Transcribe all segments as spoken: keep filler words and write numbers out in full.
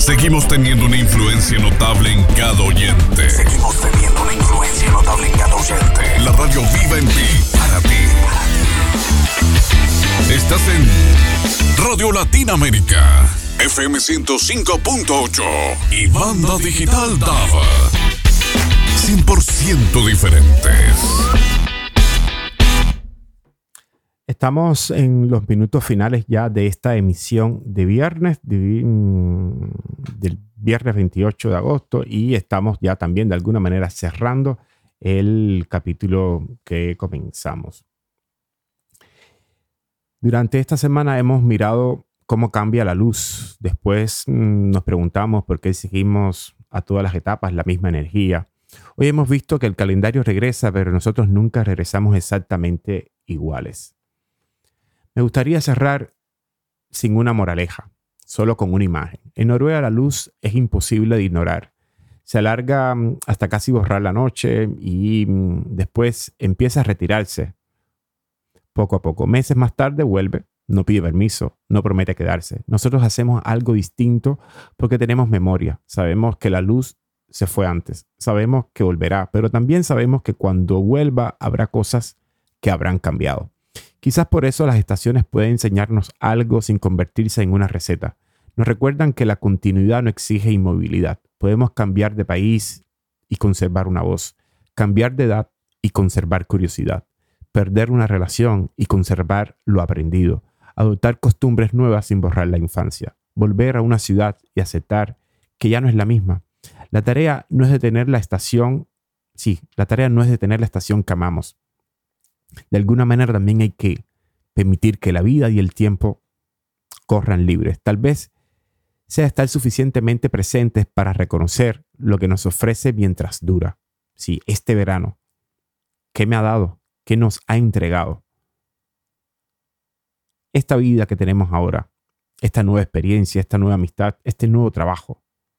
Seguimos teniendo una influencia notable en cada oyente. Seguimos teniendo una influencia notable en cada oyente. La radio viva en ti, para ti. Estás en Radio Latinoamérica, F M ciento cinco punto ocho y Banda Digital Dava. cien por ciento diferentes. Estamos en los minutos finales ya de esta emisión de viernes, de, del viernes veintiocho de agosto, y estamos ya también de alguna manera cerrando el capítulo que comenzamos. Durante esta semana hemos mirado cómo cambia la luz. Después mmm, nos preguntamos por qué seguimos a todas las etapas la misma energía. Hoy hemos visto que el calendario regresa, pero nosotros nunca regresamos exactamente iguales. Me gustaría cerrar sin una moraleja, solo con una imagen. En Noruega la luz es imposible de ignorar. Se alarga hasta casi borrar la noche y después empieza a retirarse poco a poco. Meses más tarde vuelve, no pide permiso, no promete quedarse. Nosotros hacemos algo distinto porque tenemos memoria. Sabemos que la luz se fue antes. Sabemos que volverá, pero también sabemos que cuando vuelva habrá cosas que habrán cambiado. Quizás por eso las estaciones pueden enseñarnos algo sin convertirse en una receta. Nos recuerdan que la continuidad no exige inmovilidad. Podemos cambiar de país y conservar una voz, cambiar de edad y conservar curiosidad, perder una relación y conservar lo aprendido, adoptar costumbres nuevas sin borrar la infancia, volver a una ciudad y aceptar que ya no es la misma. La tarea no es detener la estación, sí, la tarea no es detener la estación que amamos. De alguna manera también hay que permitir que la vida y el tiempo corran libres. Tal vez sea estar suficientemente presentes para reconocer lo que nos ofrece mientras dura. Sí, este verano, ¿qué me ha dado? ¿Qué nos ha entregado? Esta vida que tenemos ahora, esta nueva experiencia, esta nueva amistad, este nuevo trabajo.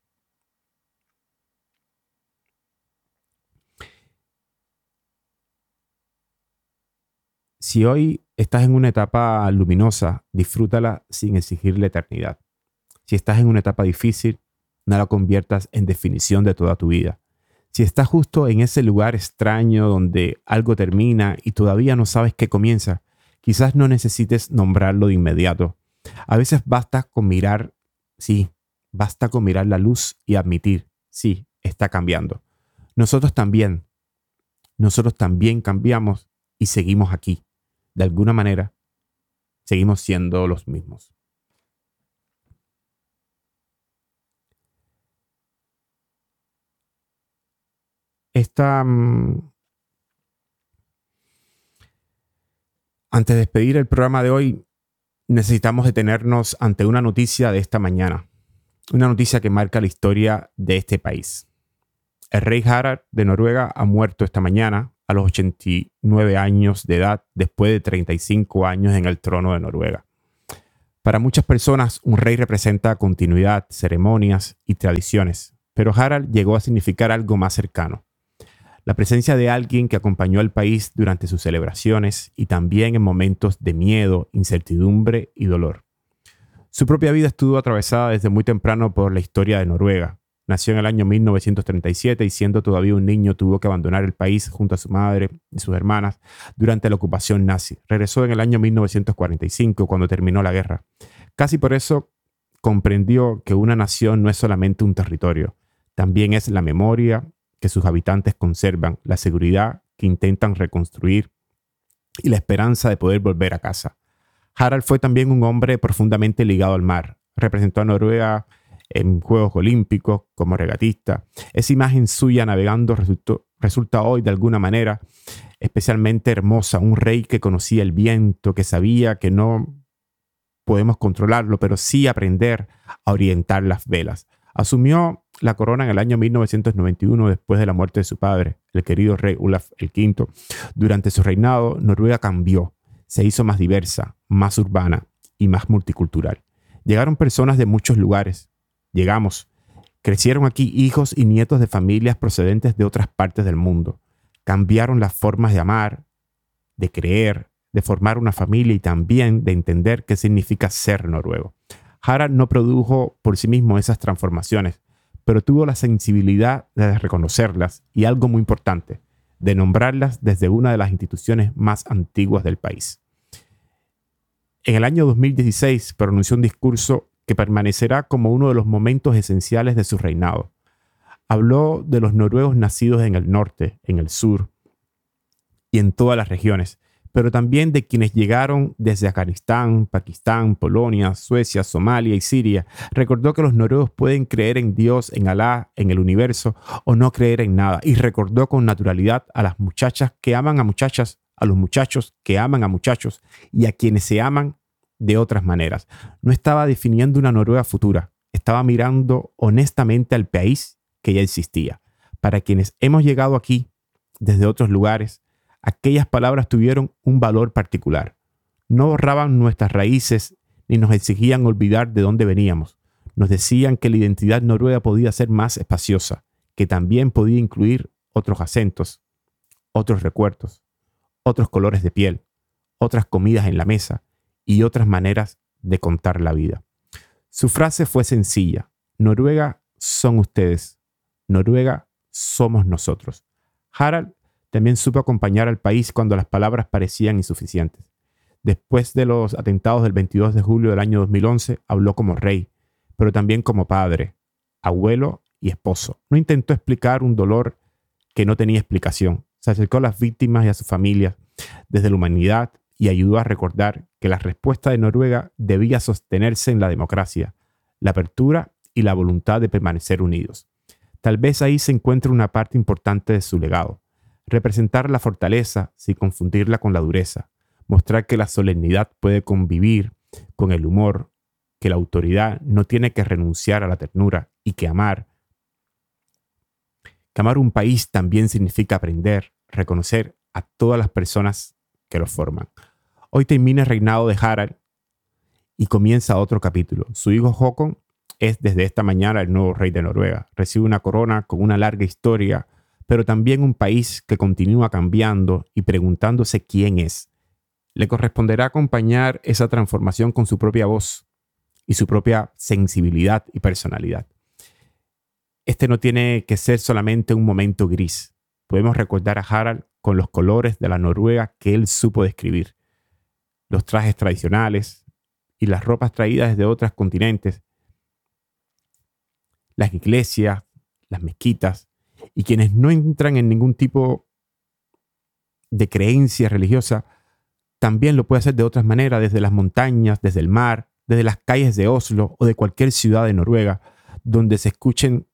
Si hoy estás en una etapa luminosa, disfrútala sin exigir la eternidad. Si estás en una etapa difícil, no la conviertas en definición de toda tu vida. Si estás justo en ese lugar extraño donde algo termina y todavía no sabes qué comienza, quizás no necesites nombrarlo de inmediato. A veces basta con mirar, sí, basta con mirar la luz y admitir, sí, está cambiando. Nosotros también, nosotros también cambiamos y seguimos aquí. De alguna manera, seguimos siendo los mismos. Esta, um, antes de despedir el programa de hoy, necesitamos detenernos ante una noticia de esta mañana. Una noticia que marca la historia de este país. El rey Harald de Noruega ha muerto esta mañana a los ochenta y nueve años de edad, después de treinta y cinco años en el trono de Noruega. Para muchas personas, un rey representa continuidad, ceremonias y tradiciones, pero Harald llegó a significar algo más cercano. La presencia de alguien que acompañó al país durante sus celebraciones y también en momentos de miedo, incertidumbre y dolor. Su propia vida estuvo atravesada desde muy temprano por la historia de Noruega. Nació en el año mil novecientos treinta y siete y siendo todavía un niño tuvo que abandonar el país junto a su madre y sus hermanas durante la ocupación nazi. Regresó en el año mil novecientos cuarenta y cinco cuando terminó la guerra. Casi por eso comprendió que una nación no es solamente un territorio, también es la memoria que sus habitantes conservan, la seguridad que intentan reconstruir y la esperanza de poder volver a casa. Harald fue también un hombre profundamente ligado al mar. Representó a Noruega en Juegos Olímpicos como regatista. Esa imagen suya navegando resultó, resulta hoy de alguna manera especialmente hermosa. Un rey que conocía el viento, que sabía que no podemos controlarlo, pero sí aprender a orientar las velas. Asumió la corona en el año mil novecientos noventa y uno después de la muerte de su padre, el querido rey Olaf el quinto. Durante su reinado, Noruega cambió, se hizo más diversa, más urbana y más multicultural. Llegaron personas de muchos lugares. Llegamos. Crecieron aquí hijos y nietos de familias procedentes de otras partes del mundo. Cambiaron las formas de amar, de creer, de formar una familia y también de entender qué significa ser noruego. Harald no produjo por sí mismo esas transformaciones, pero tuvo la sensibilidad de reconocerlas y algo muy importante, de nombrarlas desde una de las instituciones más antiguas del país. En el año dos mil dieciséis pronunció un discurso que permanecerá como uno de los momentos esenciales de su reinado. Habló de los noruegos nacidos en el norte, en el sur y en todas las regiones, pero también de quienes llegaron desde Afganistán, Pakistán, Polonia, Suecia, Somalia y Siria. Recordó que los noruegos pueden creer en Dios, en Alá, en el universo o no creer en nada. Y recordó con naturalidad a las muchachas que aman a muchachas, a los muchachos que aman a muchachos y a quienes se aman de otras maneras. No estaba definiendo una Noruega futura, estaba mirando honestamente al país que ya existía. Para quienes hemos llegado aquí desde otros lugares, aquellas palabras tuvieron un valor particular. No borraban nuestras raíces ni nos exigían olvidar de dónde veníamos. Nos decían que la identidad noruega podía ser más espaciosa, que también podía incluir otros acentos, otros recuerdos, otros colores de piel, otras comidas en la mesa y otras maneras de contar la vida. Su frase fue sencilla: Noruega son ustedes, Noruega somos nosotros. Harald también supo acompañar al país cuando las palabras parecían insuficientes. Después de los atentados del veintidós de julio del año dos mil once, habló como rey, pero también como padre, abuelo y esposo. No intentó explicar un dolor que no tenía explicación. Se acercó a las víctimas y a sus familias desde la humanidad y ayudó a recordar que la respuesta de Noruega debía sostenerse en la democracia, la apertura y la voluntad de permanecer unidos. Tal vez ahí se encuentre una parte importante de su legado. Representar la fortaleza sin confundirla con la dureza. Mostrar que la solemnidad puede convivir con el humor, que la autoridad no tiene que renunciar a la ternura y que amar, que amar un país también significa aprender, reconocer a todas las personas que lo forman. Hoy termina el reinado de Harald y comienza otro capítulo. Su hijo Håkon es desde esta mañana el nuevo rey de Noruega. Recibe una corona con una larga historia, pero también un país que continúa cambiando y preguntándose quién es. Le corresponderá acompañar esa transformación con su propia voz y su propia sensibilidad y personalidad. Este no tiene que ser solamente un momento gris. Podemos recordar a Harald con los colores de la Noruega que él supo describir. Los trajes tradicionales y las ropas traídas desde otros continentes. Las iglesias, las mezquitas, y quienes no entran en ningún tipo de creencia religiosa, también lo puede hacer de otras maneras, desde las montañas, desde el mar, desde las calles de Oslo o de cualquier ciudad de Noruega, donde se escuchen,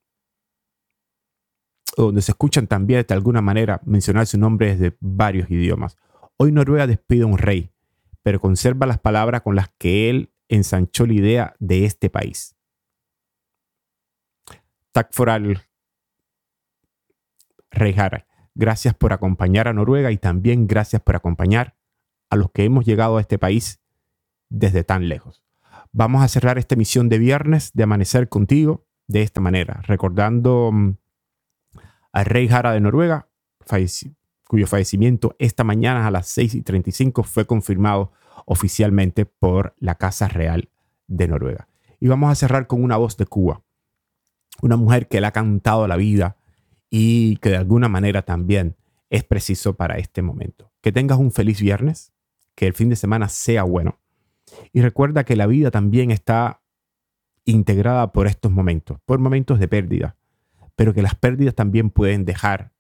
o donde se escuchan también de alguna manera mencionar su nombre desde varios idiomas. Hoy Noruega despide a un rey, pero conserva las palabras con las que él ensanchó la idea de este país. Takk for all, Rey Harald. Gracias por acompañar a Noruega y también gracias por acompañar a los que hemos llegado a este país desde tan lejos. Vamos a cerrar esta emisión de viernes de Amanecer Contigo de esta manera, recordando um, al Rey Harald de Noruega, falleci- cuyo fallecimiento esta mañana a las seis y treinta y cinco fue confirmado oficialmente por la Casa Real de Noruega. Y vamos a cerrar con una voz de Cuba, una mujer que le ha cantado la vida y que de alguna manera también es preciso para este momento. Que tengas un feliz viernes, que el fin de semana sea bueno. Y recuerda que la vida también está integrada por estos momentos, por momentos de pérdida, pero que las pérdidas también pueden dejar,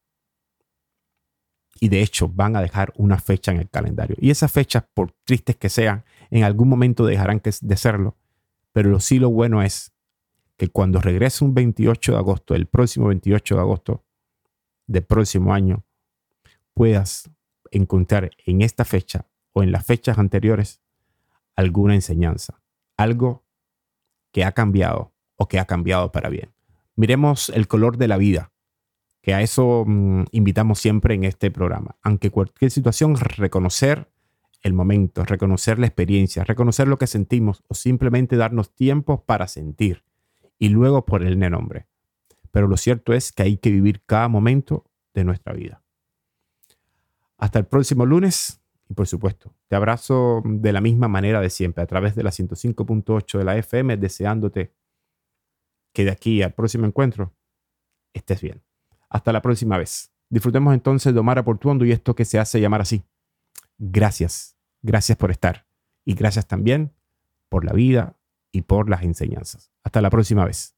y de hecho van a dejar una fecha en el calendario. Y esas fechas, por tristes que sean, en algún momento dejarán de serlo, pero lo sí lo bueno es que cuando regrese un veintiocho de agosto, el próximo veintiocho de agosto del próximo año, puedas encontrar en esta fecha o en las fechas anteriores alguna enseñanza, algo que ha cambiado o que ha cambiado para bien. Miremos el color de la vida, que a eso mmm, invitamos siempre en este programa. Aunque cualquier situación, reconocer el momento, reconocer la experiencia, reconocer lo que sentimos o simplemente darnos tiempo para sentir y luego ponerle nombre. Pero lo cierto es que hay que vivir cada momento de nuestra vida. Hasta el próximo lunes Y por supuesto, te abrazo de la misma manera de siempre, a través de la ciento cinco punto ocho de la F M, deseándote que de aquí al próximo encuentro estés bien. Hasta la próxima vez. Disfrutemos entonces de Omar Aportuondo y esto que se hace llamar así. Gracias. Gracias por estar. Y gracias también por la vida y por las enseñanzas. Hasta la próxima vez.